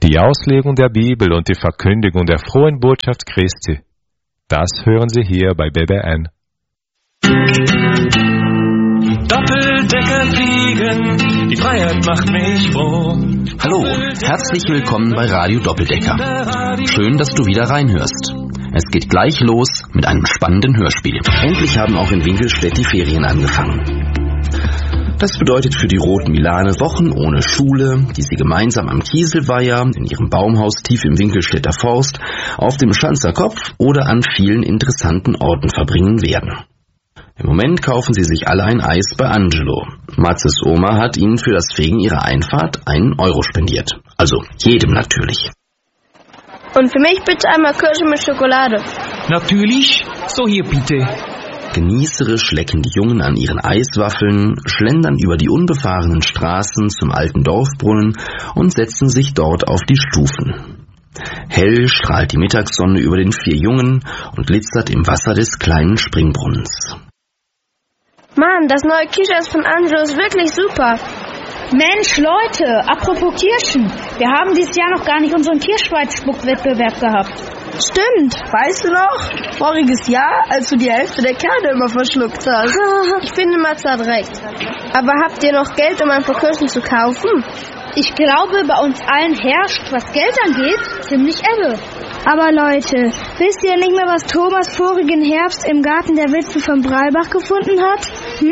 Die Auslegung der Bibel und die Verkündigung der frohen Botschaft Christi, das hören Sie hier bei BBN. Doppeldecker fliegen, die Freiheit macht mich froh. Hallo, herzlich willkommen bei Radio Doppeldecker. Schön, dass du wieder reinhörst. Es geht gleich los mit einem spannenden Hörspiel. Endlich haben auch in Winkelstedt die Ferien angefangen. Das bedeutet für die Roten Milane Wochen ohne Schule, die sie gemeinsam am Kieselweiher, in ihrem Baumhaus tief im Winkelstädter Forst, auf dem Schanzer Kopf oder an vielen interessanten Orten verbringen werden. Im Moment kaufen sie sich alle ein Eis bei Angelo. Matzes Oma hat ihnen für das Fegen ihrer Einfahrt 1 Euro spendiert. Also jedem natürlich. Und für mich bitte einmal Kirsche mit Schokolade. Natürlich, so hier bitte. Genießerisch lecken die Jungen an ihren Eiswaffeln, schlendern über die unbefahrenen Straßen zum alten Dorfbrunnen und setzen sich dort auf die Stufen. Hell strahlt die Mittagssonne über den 4 Jungen und glitzert im Wasser des kleinen Springbrunnens. Mann, das neue Kirscheis von Angelo ist wirklich super. Mensch, Leute, apropos Kirschen. Wir haben dieses Jahr noch gar nicht unseren Kirschweitspuck-Wettbewerb gehabt. Stimmt, weißt du noch? Voriges Jahr, als du die Hälfte der Kerne immer verschluckt hast. Ich finde, Matze hat recht. Aber habt ihr noch Geld, um ein paar Kirschen zu kaufen? Ich glaube, bei uns allen herrscht, was Geld angeht, ziemlich Ebbe. Aber Leute, wisst ihr nicht mehr, was Thomas vorigen Herbst im Garten der Witwe von Bralbach gefunden hat?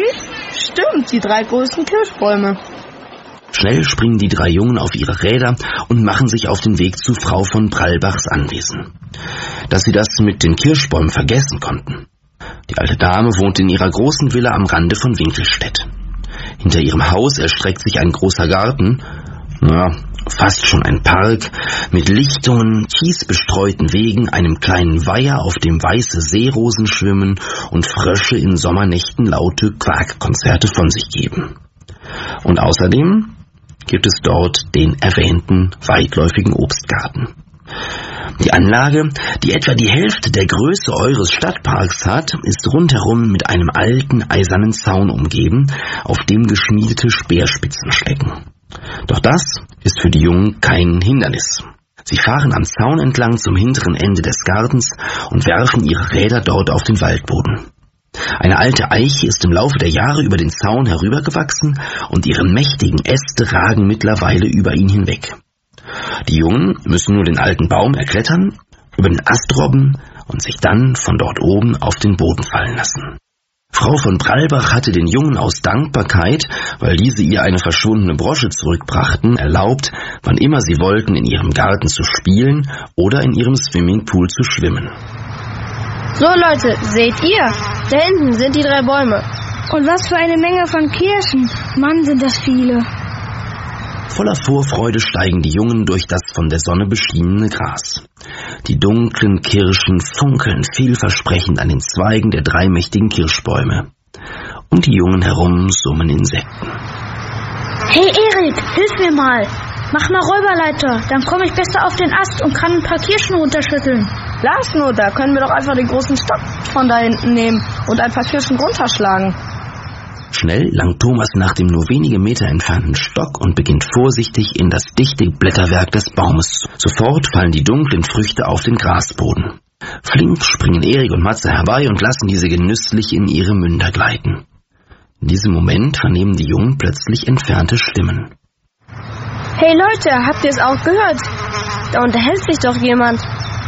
Stimmt, die 3 größten Kirschbäume. Schnell springen die 3 Jungen auf ihre Räder und machen sich auf den Weg zu Frau von Bralbachs Anwesen. Dass sie das mit den Kirschbäumen vergessen konnten. Die alte Dame wohnt in ihrer großen Villa am Rande von Winkelstedt. Hinter ihrem Haus erstreckt sich ein großer Garten, fast schon ein Park, mit Lichtungen, kiesbestreuten Wegen, einem kleinen Weiher, auf dem weiße Seerosen schwimmen und Frösche in Sommernächten laute Quakkonzerte von sich geben. Und außerdem gibt es dort den erwähnten weitläufigen Obstgarten. Die Anlage, die etwa die Hälfte der Größe eures Stadtparks hat, ist rundherum mit einem alten eisernen Zaun umgeben, auf dem geschmiedete Speerspitzen stecken. Doch das ist für die Jungen kein Hindernis. Sie fahren am Zaun entlang zum hinteren Ende des Gartens und werfen ihre Räder dort auf den Waldboden. Eine alte Eiche ist im Laufe der Jahre über den Zaun herübergewachsen und ihre mächtigen Äste ragen mittlerweile über ihn hinweg. Die Jungen müssen nur den alten Baum erklettern, über den Ast robben und sich dann von dort oben auf den Boden fallen lassen. Frau von Bralbach hatte den Jungen aus Dankbarkeit, weil diese ihr eine verschwundene Brosche zurückbrachten, erlaubt, wann immer sie wollten, in ihrem Garten zu spielen oder in ihrem Swimmingpool zu schwimmen. So Leute, seht ihr? Da hinten sind die 3 Bäume. Und was für eine Menge von Kirschen. Mann, sind das viele. Voller Vorfreude steigen die Jungen durch das von der Sonne beschienene Gras. Die dunklen Kirschen funkeln vielversprechend an den Zweigen der 3 mächtigen Kirschbäume. Um die Jungen herum summen Insekten. Hey Erik, hilf mir mal. Mach mal Räuberleiter, dann komme ich besser auf den Ast und kann ein paar Kirschen runterschütteln. Lars, nur da können wir doch einfach den großen Stock von da hinten nehmen und ein paar Kirschen runterschlagen. Schnell langt Thomas nach dem nur wenige Meter entfernten Stock und beginnt vorsichtig in das dichte Blätterwerk des Baumes. Sofort fallen die dunklen Früchte auf den Grasboden. Flink springen Erik und Matze herbei und lassen diese genüsslich in ihre Münder gleiten. In diesem Moment vernehmen die Jungen plötzlich entfernte Stimmen. Hey Leute, habt ihr es auch gehört? Da unterhält sich doch jemand.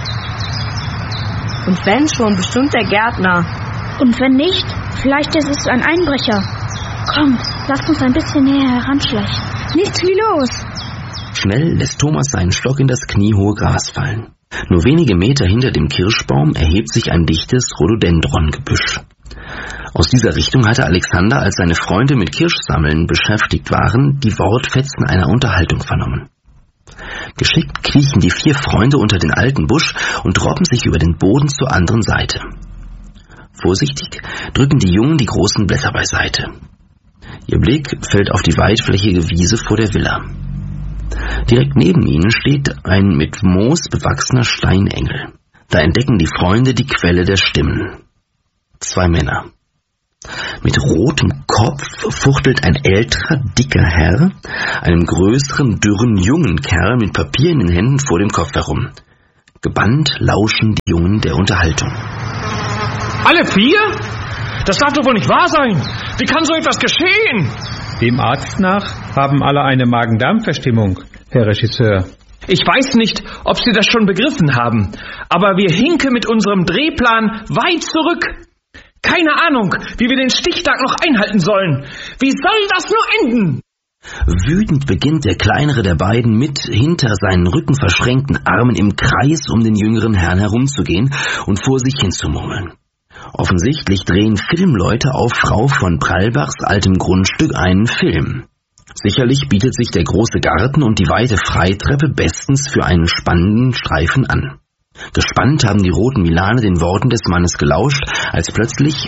Und wenn schon, bestimmt der Gärtner. Und wenn nicht, vielleicht ist es ein Einbrecher. Komm, lasst uns ein bisschen näher heranschleichen. Nichts wie los. Schnell lässt Thomas seinen Stock in das kniehohe Gras fallen. Nur wenige Meter hinter dem Kirschbaum erhebt sich ein dichtes Rhododendrongebüsch. Aus dieser Richtung hatte Alexander, als seine Freunde mit Kirschsammeln beschäftigt waren, die Wortfetzen einer Unterhaltung vernommen. Geschickt kriechen die 4 Freunde unter den alten Busch und robben sich über den Boden zur anderen Seite. Vorsichtig drücken die Jungen die großen Blätter beiseite. Ihr Blick fällt auf die weitflächige Wiese vor der Villa. Direkt neben ihnen steht ein mit Moos bewachsener Steinengel. Da entdecken die Freunde die Quelle der Stimmen. 2 Männer. Mit rotem Kopf fuchtelt ein älterer, dicker Herr einem größeren, dürren, jungen Kerl mit Papier in den Händen vor dem Kopf herum. Gebannt lauschen die Jungen der Unterhaltung. Alle 4? Das darf doch wohl nicht wahr sein. Wie kann so etwas geschehen? Dem Arzt nach haben alle eine Magen-Darm-Verstimmung, Herr Regisseur. Ich weiß nicht, ob Sie das schon begriffen haben, aber wir hinken mit unserem Drehplan weit zurück. Keine Ahnung, wie wir den Stichtag noch einhalten sollen. Wie soll das nur enden? Wütend beginnt der kleinere der beiden mit hinter seinen Rücken verschränkten Armen im Kreis um den jüngeren Herrn herumzugehen und vor sich hin zu murmeln. Offensichtlich drehen Filmleute auf Frau von Prallbachs altem Grundstück einen Film. Sicherlich bietet sich der große Garten und die weite Freitreppe bestens für einen spannenden Streifen an. Gespannt haben die roten Milane den Worten des Mannes gelauscht, als plötzlich...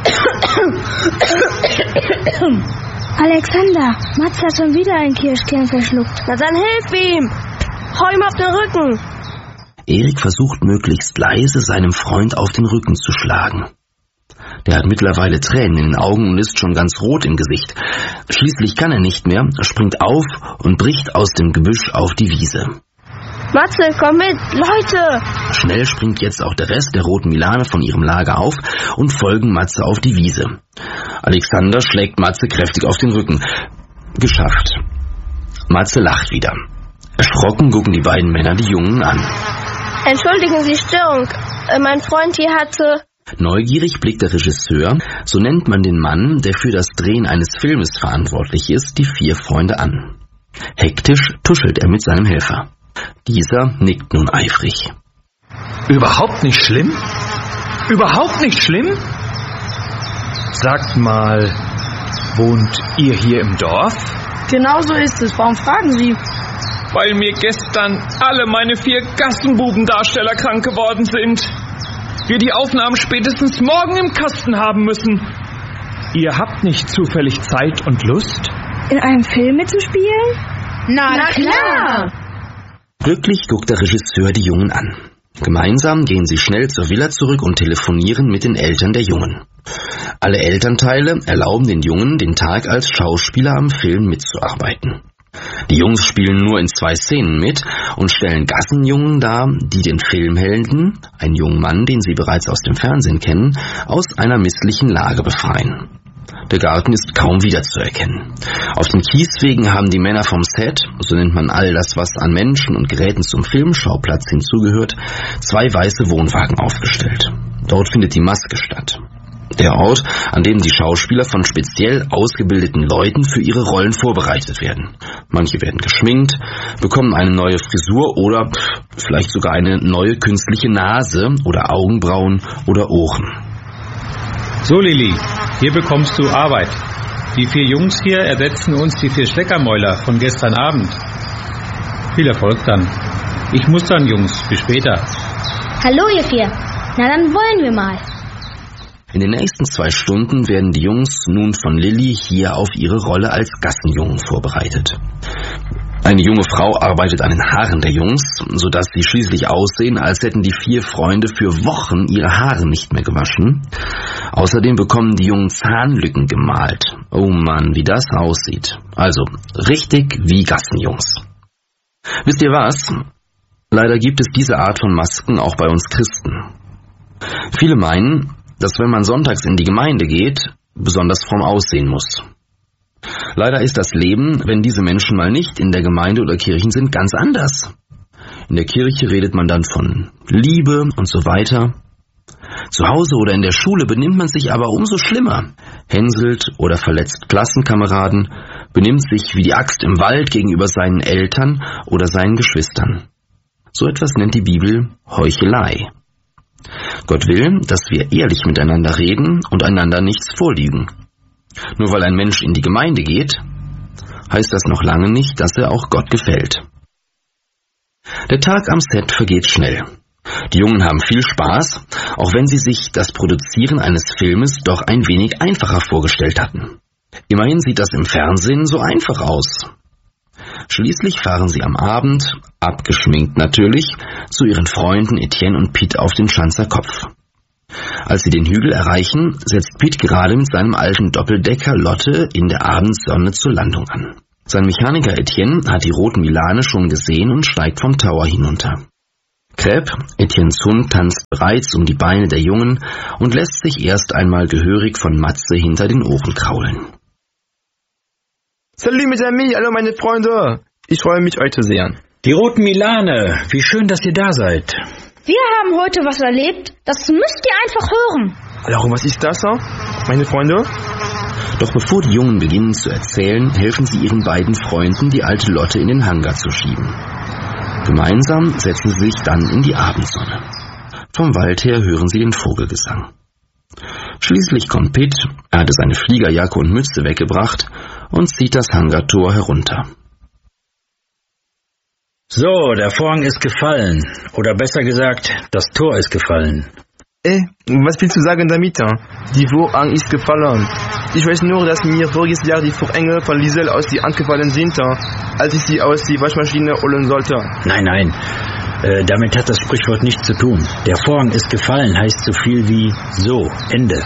Alexander, Matze hat schon wieder einen Kirschkern verschluckt. Na dann hilf ihm! Hau ihm auf den Rücken! Erik versucht möglichst leise, seinem Freund auf den Rücken zu schlagen. Der hat mittlerweile Tränen in den Augen und ist schon ganz rot im Gesicht. Schließlich kann er nicht mehr, springt auf und bricht aus dem Gebüsch auf die Wiese. Matze, komm mit, Leute! Schnell springt jetzt auch der Rest der roten Milane von ihrem Lager auf und folgen Matze auf die Wiese. Alexander schlägt Matze kräftig auf den Rücken. Geschafft. Matze lacht wieder. Erschrocken gucken die beiden Männer die Jungen an. Entschuldigen Sie Störung. Mein Freund hier hatte... Neugierig blickt der Regisseur, so nennt man den Mann, der für das Drehen eines Filmes verantwortlich ist, die 4 Freunde an. Hektisch tuschelt er mit seinem Helfer. Dieser nickt nun eifrig. Überhaupt nicht schlimm? Überhaupt nicht schlimm? Sagt mal, wohnt ihr hier im Dorf? Genau so ist es. Warum fragen Sie? Weil mir gestern alle meine 4 Gassenbubendarsteller krank geworden sind. Wir die Aufnahmen spätestens morgen im Kasten haben müssen. Ihr habt nicht zufällig Zeit und Lust? In einem Film mitzuspielen? Na klar! Glücklich guckt der Regisseur die Jungen an. Gemeinsam gehen sie schnell zur Villa zurück und telefonieren mit den Eltern der Jungen. Alle Elternteile erlauben den Jungen, den Tag als Schauspieler am Film mitzuarbeiten. Die Jungs spielen nur in 2 Szenen mit und stellen Gassenjungen dar, die den Filmhelden, einen jungen Mann, den sie bereits aus dem Fernsehen kennen, aus einer misslichen Lage befreien. Der Garten ist kaum wiederzuerkennen. Auf den Kieswegen haben die Männer vom Set, so nennt man all das, was an Menschen und Geräten zum Filmschauplatz hinzugehört, 2 weiße Wohnwagen aufgestellt. Dort findet die Maske statt. Der Ort, an dem die Schauspieler von speziell ausgebildeten Leuten für ihre Rollen vorbereitet werden. Manche werden geschminkt, bekommen eine neue Frisur oder vielleicht sogar eine neue künstliche Nase oder Augenbrauen oder Ohren. So, Lilli, hier bekommst du Arbeit. Die 4 Jungs hier ersetzen uns die 4 Schleckermäuler von gestern Abend. Viel Erfolg dann. Ich muss dann, Jungs. Bis später. Hallo, ihr 4. Na, dann wollen wir mal. In den nächsten 2 Stunden werden die Jungs nun von Lilli hier auf ihre Rolle als Gassenjungen vorbereitet. Eine junge Frau arbeitet an den Haaren der Jungs, sodass sie schließlich aussehen, als hätten die 4 Freunde für Wochen ihre Haare nicht mehr gewaschen. Außerdem bekommen die Jungen Zahnlücken gemalt. Oh Mann, wie das aussieht. Also, richtig wie Gassenjungs. Wisst ihr was? Leider gibt es diese Art von Masken auch bei uns Christen. Viele meinen, dass wenn man sonntags in die Gemeinde geht, besonders fromm aussehen muss. Leider ist das Leben, wenn diese Menschen mal nicht in der Gemeinde oder Kirchen sind, ganz anders. In der Kirche redet man dann von Liebe und so weiter. Zu Hause oder in der Schule benimmt man sich aber umso schlimmer. Hänselt oder verletzt Klassenkameraden, benimmt sich wie die Axt im Wald gegenüber seinen Eltern oder seinen Geschwistern. So etwas nennt die Bibel Heuchelei. Gott will, dass wir ehrlich miteinander reden und einander nichts vorlügen. Nur weil ein Mensch in die Gemeinde geht, heißt das noch lange nicht, dass er auch Gott gefällt. Der Tag am Set vergeht schnell. Die Jungen haben viel Spaß, auch wenn sie sich das Produzieren eines Filmes doch ein wenig einfacher vorgestellt hatten. Immerhin sieht das im Fernsehen so einfach aus. Schließlich fahren sie am Abend, abgeschminkt natürlich, zu ihren Freunden Etienne und Piet auf den Schanzer Kopf. Als sie den Hügel erreichen, setzt Pete gerade mit seinem alten Doppeldecker Lotte in der Abendsonne zur Landung an. Sein Mechaniker Etienne hat die roten Milane schon gesehen und steigt vom Tower hinunter. Crêpe, Etiennes Hund, tanzt bereits um die Beine der Jungen und lässt sich erst einmal gehörig von Matze hinter den Ohren kraulen. Salut mes amis, hallo meine Freunde. Ich freue mich, euch zu sehen. Die roten Milane, wie schön, dass ihr da seid. Wir haben heute was erlebt, das müsst ihr einfach hören. Alors, was ist das, meine Freunde? Doch bevor die Jungen beginnen zu erzählen, helfen sie ihren beiden Freunden, die alte Lotte in den Hangar zu schieben. Gemeinsam setzen sie sich dann in die Abendsonne. Vom Wald her hören sie den Vogelgesang. Schließlich kommt Pitt, er hatte seine Fliegerjacke und Mütze weggebracht und zieht das Hangartor herunter. So, der Vorhang ist gefallen. Oder besser gesagt, das Tor ist gefallen. Was willst du sagen damit? Die Vorhang ist gefallen. Ich weiß nur, dass mir voriges Jahr die Vorhänge von Liesel aus die Hand gefallen sind, als ich sie aus die Waschmaschine holen sollte. Nein, damit hat das Sprichwort nichts zu tun. Der Vorhang ist gefallen heißt so viel wie so, Ende.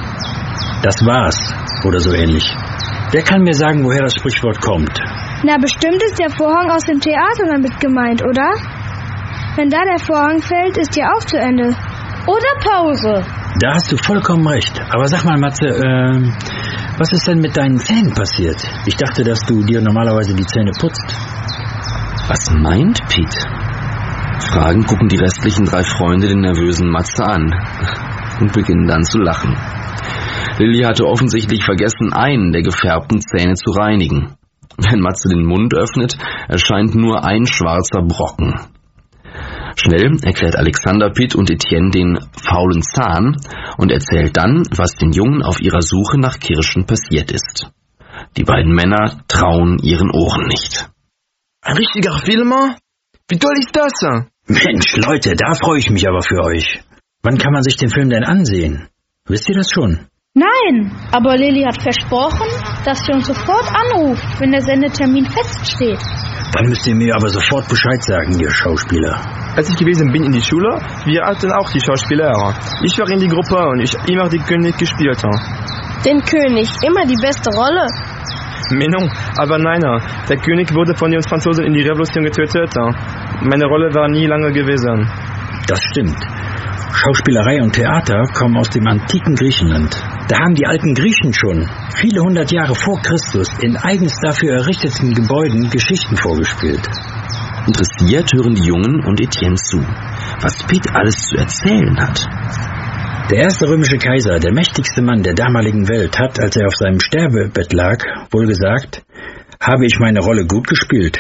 Das war's, oder so ähnlich. Wer kann mir sagen, woher das Sprichwort kommt? Na, bestimmt ist der Vorhang aus dem Theater damit gemeint, oder? Wenn da der Vorhang fällt, ist ja auch zu Ende. Oder Pause. Da hast du vollkommen recht. Aber sag mal, Matze, was ist denn mit deinen Zähnen passiert? Ich dachte, dass du dir normalerweise die Zähne putzt. Was meint Pete? Fragend gucken die restlichen 3 Freunde den nervösen Matze an und beginnen dann zu lachen. Lilli hatte offensichtlich vergessen, einen der gefärbten Zähne zu reinigen. Wenn Matze den Mund öffnet, erscheint nur ein schwarzer Brocken. Schnell erklärt Alexander Pitt und Etienne den faulen Zahn und erzählt dann, was den Jungen auf ihrer Suche nach Kirschen passiert ist. Die beiden Männer trauen ihren Ohren nicht. Ein richtiger Film? Wie toll ist das? Mensch, Leute, da freue ich mich aber für euch. Wann kann man sich den Film denn ansehen? Wisst ihr das schon? Nein, aber Lilli hat versprochen, dass sie uns sofort anruft, wenn der Sendetermin feststeht. Dann müsst ihr mir aber sofort Bescheid sagen, ihr Schauspieler. Als ich gewesen bin in die Schule, wir hatten auch die Schauspieler. Ich war in die Gruppe und ich immer den König gespielt. Den König, immer die beste Rolle? Mais non, aber nein, der König wurde von den Franzosen in die Revolution getötet. Meine Rolle war nie lange gewesen. Das stimmt. Schauspielerei und Theater kommen aus dem antiken Griechenland. Da haben die alten Griechen schon, viele 100 Jahre vor Christus, in eigens dafür errichteten Gebäuden Geschichten vorgespielt. Interessiert hören die Jungen und Etienne zu, was Pitt alles zu erzählen hat. Der erste römische Kaiser, der mächtigste Mann der damaligen Welt, hat, als er auf seinem Sterbebett lag, wohl gesagt, habe ich meine Rolle gut gespielt.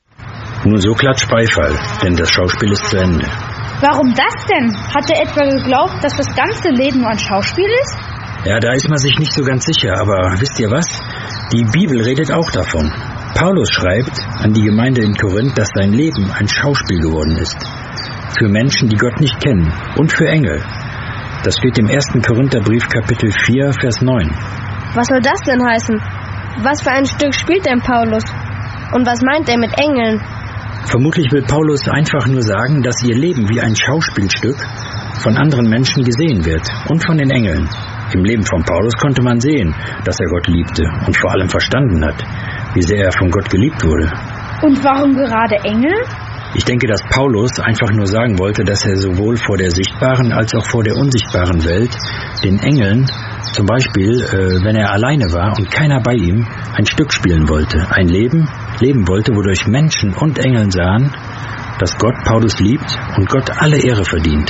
Nun so klatscht Beifall, denn das Schauspiel ist zu Ende. Warum das denn? Hat er etwa geglaubt, dass das ganze Leben nur ein Schauspiel ist? Ja, da ist man sich nicht so ganz sicher, aber wisst ihr was? Die Bibel redet auch davon. Paulus schreibt an die Gemeinde in Korinth, dass sein Leben ein Schauspiel geworden ist. Für Menschen, die Gott nicht kennen und für Engel. Das steht im 1. Korintherbrief, Kapitel 4, Vers 9. Was soll das denn heißen? Was für ein Stück spielt denn Paulus? Und was meint er mit Engeln? Vermutlich will Paulus einfach nur sagen, dass ihr Leben wie ein Schauspielstück von anderen Menschen gesehen wird und von den Engeln. Im Leben von Paulus konnte man sehen, dass er Gott liebte und vor allem verstanden hat, wie sehr er von Gott geliebt wurde. Und warum gerade Engel? Ich denke, dass Paulus einfach nur sagen wollte, dass er sowohl vor der sichtbaren als auch vor der unsichtbaren Welt den Engeln, zum Beispiel, wenn er alleine war und keiner bei ihm, ein Stück spielen wollte, ein Leben wollte, wodurch Menschen und Engeln sahen, dass Gott Paulus liebt und Gott alle Ehre verdient.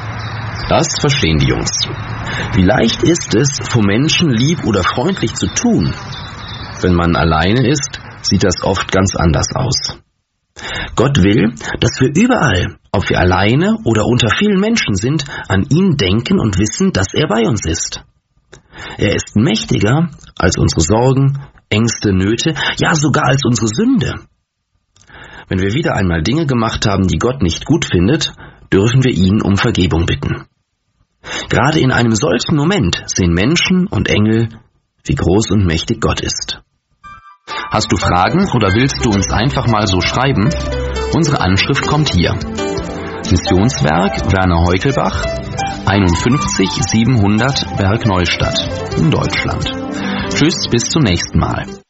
Das verstehen die Jungs. Wie leicht ist es, vor Menschen lieb oder freundlich zu tun? Wenn man alleine ist, sieht das oft ganz anders aus. Gott will, dass wir überall, ob wir alleine oder unter vielen Menschen sind, an ihn denken und wissen, dass er bei uns ist. Er ist mächtiger als unsere Sorgen, Ängste, Nöte, ja sogar als unsere Sünde. Wenn wir wieder einmal Dinge gemacht haben, die Gott nicht gut findet, dürfen wir ihn um Vergebung bitten. Gerade in einem solchen Moment sehen Menschen und Engel, wie groß und mächtig Gott ist. Hast du Fragen oder willst du uns einfach mal so schreiben? Unsere Anschrift kommt hier. Missionswerk Werner Heukelbach, 51 700 Bergneustadt in Deutschland. Tschüss, bis zum nächsten Mal.